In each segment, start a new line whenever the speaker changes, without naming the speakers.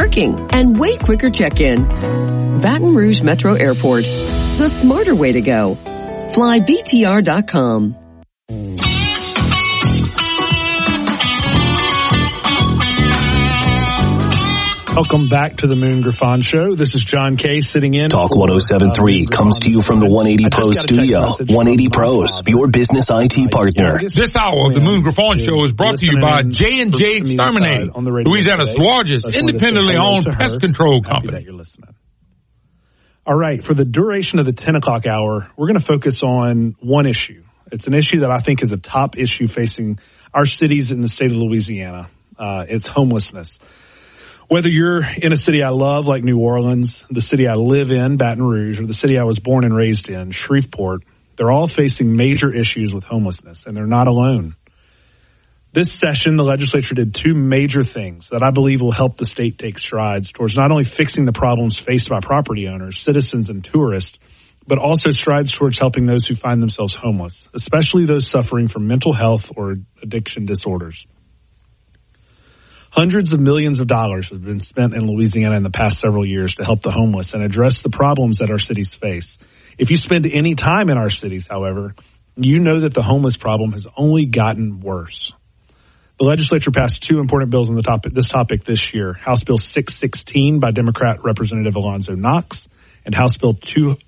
parking, and way quicker check-in. Baton Rouge Metro Airport, the smarter way to go. Fly BTR.com.
Welcome back to the Moon Griffon Show. This is John Kay sitting in.
Talk 107.3 comes to you from the 180 Pros studio. 180 Pros, your business IT partner.
This hour of the Moon Griffon Show is brought to you by J&J Exterminating, Louisiana's largest independently owned pest control company.
All right, for the duration of the 10 o'clock hour, we're going to focus on one issue. It's an issue that I think is a top issue facing our cities in the state of Louisiana. It's homelessness. Whether you're in a city I love like New Orleans, the city I live in, Baton Rouge, or the city I was born and raised in, Shreveport, they're all facing major issues with homelessness, and they're not alone. This session, the legislature did two major things that I believe will help the state take strides towards not only fixing the problems faced by property owners, citizens, and tourists, but also strides towards helping those who find themselves homeless, especially those suffering from mental health or addiction disorders. Hundreds of millions of dollars have been spent in Louisiana in the past several years to help the homeless and address the problems that our cities face. If you spend any time in our cities, however, you know that the homeless problem has only gotten worse. The legislature passed two important bills on this topic this year. House Bill 616 by Democrat Representative Alonzo Knox and House Bill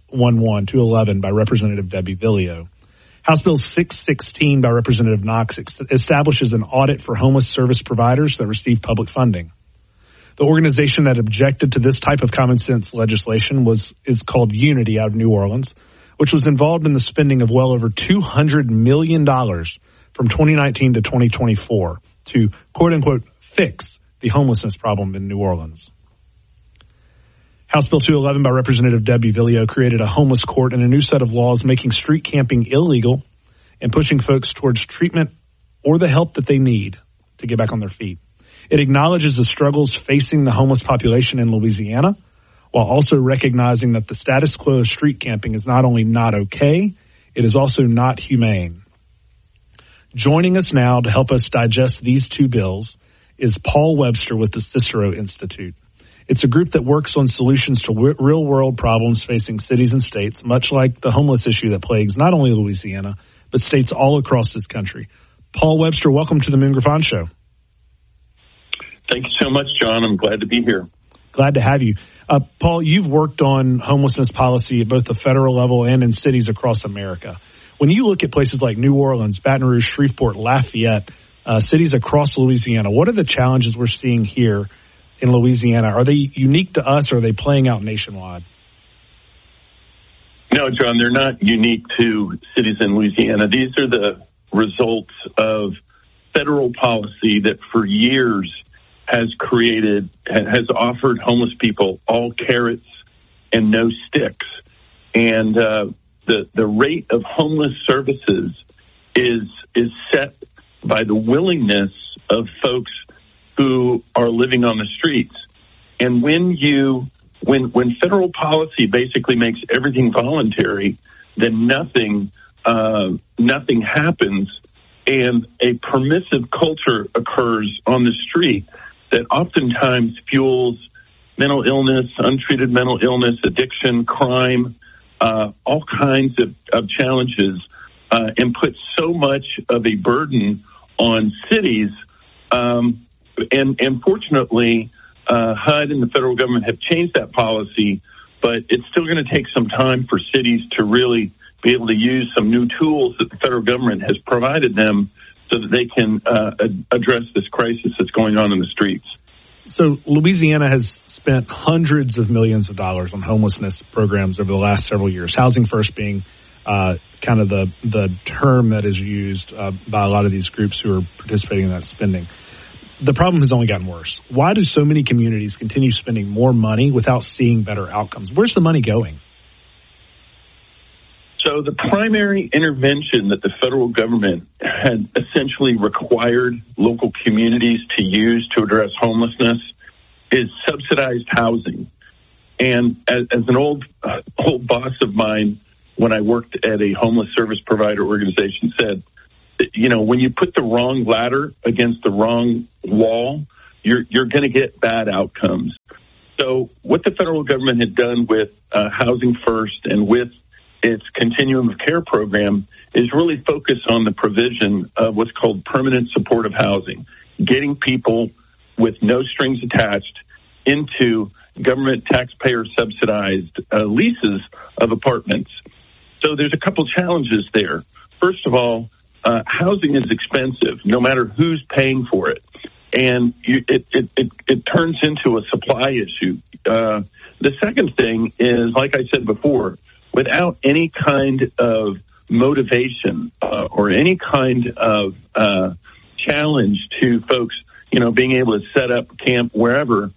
211 by Representative Debbie Villio. House Bill 616 by Representative Knox establishes an audit for homeless service providers that receive public funding. The organization that objected to this type of common sense legislation is called Unity out of New Orleans, which was involved in the spending of well over $200 million from 2019 to 2024 to, quote unquote, fix the homelessness problem in New Orleans. House Bill 211 by Representative Debbie Villio created a homeless court and a new set of laws making street camping illegal and pushing folks towards treatment or the help that they need to get back on their feet. It acknowledges the struggles facing the homeless population in Louisiana while also recognizing that the status quo of street camping is not only not okay, it is also not humane. Joining us now to help us digest these two bills is Paul Webster with the Cicero Institute. It's a group that works on solutions to real-world problems facing cities and states, much like the homeless issue that plagues not only Louisiana, but states all across this country. Paul Webster, welcome to the Moon Griffon Show.
Thank you so much, John. I'm glad to be here.
Glad to have you. Paul, you've worked on homelessness policy at both the federal level and in cities across America. When you look at places like New Orleans, Baton Rouge, Shreveport, Lafayette, cities across Louisiana, what are the challenges we're seeing here in Louisiana? Are they unique to us, or are they playing out nationwide?
No, John, they're not unique to cities in Louisiana. These are the results of federal policy that for years has offered homeless people all carrots and no sticks. And the rate of homeless services is set by the willingness of folks who are living on the streets. And when federal policy basically makes everything voluntary, then nothing happens, and a permissive culture occurs on the street that oftentimes fuels mental illness, untreated mental illness, addiction, crime, all kinds of challenges, and puts so much of a burden on cities. And fortunately, HUD and the federal government have changed that policy, but it's still going to take some time for cities to really be able to use some new tools that the federal government has provided them so that they can address this crisis that's going on in the streets.
So Louisiana has spent hundreds of millions of dollars on homelessness programs over the last several years, Housing First being kind of the term that is used by a lot of these groups who are participating in that spending. The problem has only gotten worse. Why do so many communities continue spending more money without seeing better outcomes? Where's the money going?
So the primary intervention that the federal government had essentially required local communities to use to address homelessness is subsidized housing. And as an old boss of mine, when I worked at a homeless service provider organization, said, you know, when you put the wrong ladder against the wrong wall, you're going to get bad outcomes. So what the federal government had done with Housing First and with its continuum of care program is really focus on the provision of what's called permanent supportive housing, getting people with no strings attached into government taxpayer subsidized leases of apartments. So there's a couple challenges there. First of all, housing is expensive, no matter who's paying for it. And it turns into a supply issue. The second thing is, like I said before, without any kind of motivation or any kind of challenge to folks, being able to set up camp wherever,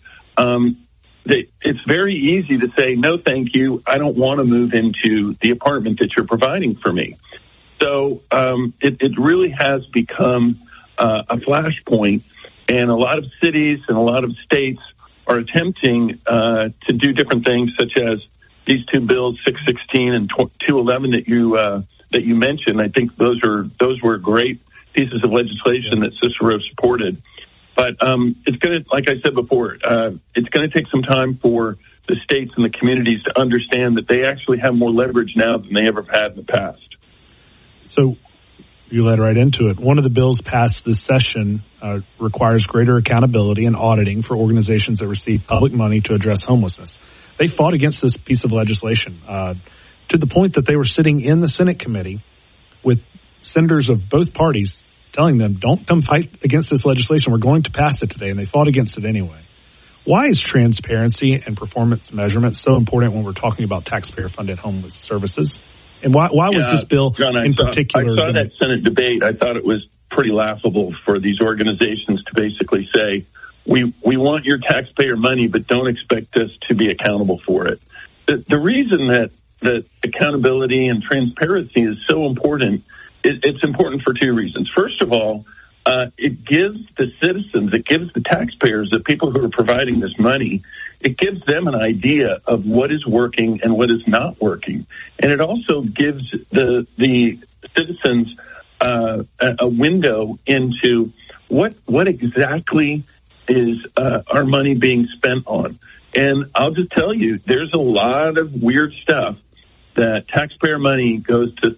it's very easy to say, no, thank you. I don't want to move into the apartment that you're providing for me. So it really has become a flashpoint, and a lot of cities and a lot of states are attempting to do different things, such as these two bills, 616 and 211 that you mentioned. I think those were great pieces of legislation that Cicero supported. But it's going to, like I said before, it's going to take some time for the states and the communities to understand that they actually have more leverage now than they ever had in the past.
So you led right into it. One of the bills passed this session requires greater accountability and auditing for organizations that receive public money to address homelessness. They fought against this piece of legislation to the point that they were sitting in the Senate committee with senators of both parties telling them, don't come fight against this legislation. We're going to pass it today. And they fought against it anyway. Why is transparency and performance measurement so important when we're talking about taxpayer-funded homeless services? And why was this bill
John,
particular?
I saw that Senate debate. I thought it was pretty laughable for these organizations to basically say, we want your taxpayer money, but don't expect us to be accountable for it. The reason that accountability and transparency is so important, it's important for two reasons. First of all, it gives the citizens, it gives the taxpayers, the people who are providing this money, it gives them an idea of what is working and what is not working. And it also gives the citizens a window into what exactly is our money being spent on. And I'll just tell you, there's a lot of weird stuff that taxpayer money goes to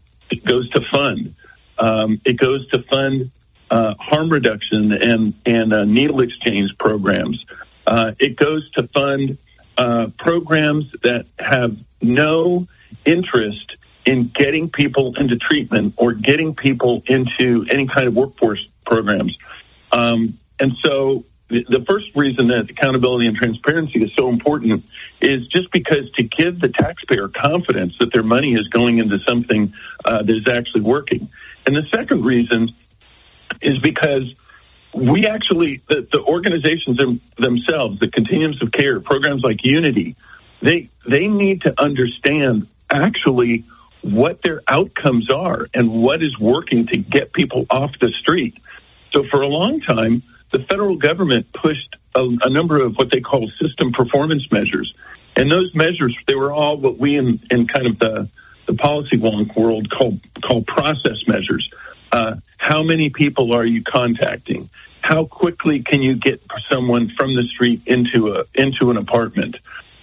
fund. It goes to fund harm reduction and needle exchange programs. It goes to fund programs that have no interest in getting people into treatment or getting people into any kind of workforce programs. And so the first reason that accountability and transparency is so important is just because to give the taxpayer confidence that their money is going into something that is actually working. And the second reason is because we actually, the organizations themselves, the continuums of care, programs like Unity, they need to understand actually what their outcomes are and what is working to get people off the street. So for a long time, the federal government pushed a number of what they call system performance measures. And those measures, they were all what we in kind of the policy wonk world call process measures. How many people are you contacting? How quickly can you get someone from the street into an apartment?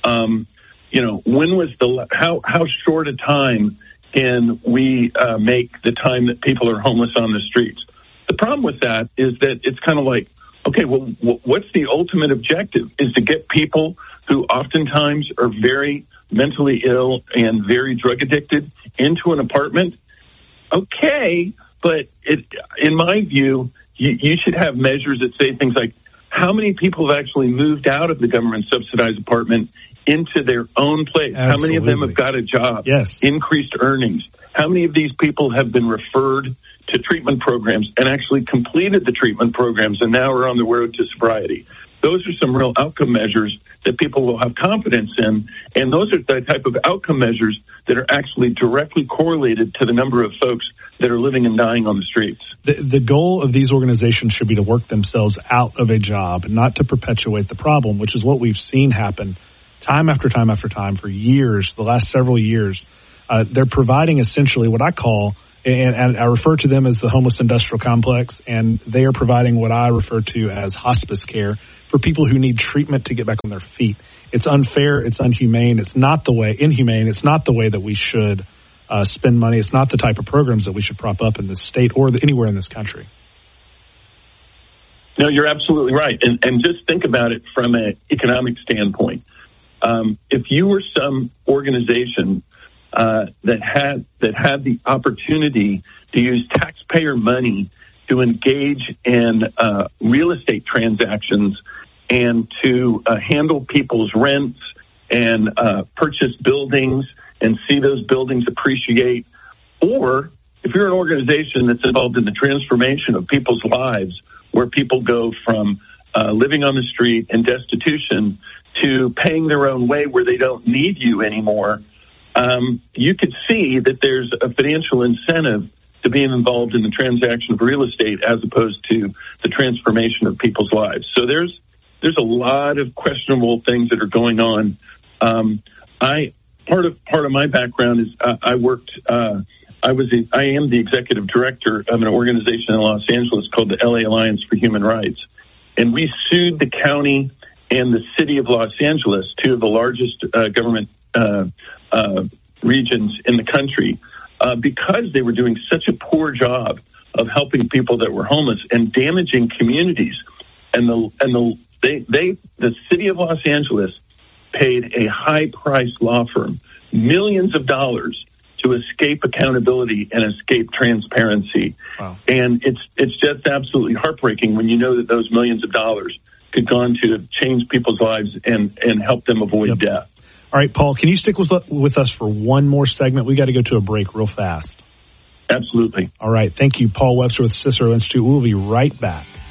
When was how short a time can we make the time that people are homeless on the streets? The problem with that is that it's kind of like, okay, well, what's the ultimate objective? Is to get people who oftentimes are very mentally ill and very drug addicted into an apartment? Okay, but in my view, you should have measures that say things like, how many people have actually moved out of the government subsidized apartment into their own place? Absolutely. How many of them have got a job?
Yes.
Increased earnings? How many of these people have been referred to treatment programs and actually completed the treatment programs and now are on the road to sobriety? Those are some real outcome measures that people will have confidence in, and those are the type of outcome measures that are actually directly correlated to the number of folks that are living and dying on the streets.
The goal of these organizations should be to work themselves out of a job, not to perpetuate the problem, which is what we've seen happen time after time after time for years, the last several years. They're providing essentially what I call And I refer to them as the homeless industrial complex, and they are providing what I refer to as hospice care for people who need treatment to get back on their feet. It's unfair. It's inhumane. It's not the way that we should spend money. It's not the type of programs that we should prop up in this state or anywhere in this country.
No, you're absolutely right. And just think about it from an economic standpoint. If you were some organization that had the opportunity to use taxpayer money to engage in real estate transactions and to handle people's rents and purchase buildings and see those buildings appreciate, or if you're an organization that's involved in the transformation of people's lives, where people go from living on the street and destitution to paying their own way where they don't need you anymore, you could see that there's a financial incentive to being involved in the transaction of real estate as opposed to the transformation of people's lives. So there's a lot of questionable things that are going on. Part of my background is I am the executive director of an organization in Los Angeles called the LA Alliance for Human Rights, and we sued the county and the city of Los Angeles, two of the largest government regions in the country, because they were doing such a poor job of helping people that were homeless and damaging communities. And the city of Los Angeles paid a high-priced law firm millions of dollars to escape accountability and escape transparency. Wow. And it's just absolutely heartbreaking when you know that those millions of dollars could go on to change people's lives and help them avoid death.
All right, Paul, can you stick with us for one more segment? We got to go to a break real fast.
Absolutely.
All right. Thank you, Paul Webster with Cicero Institute. We'll be right back.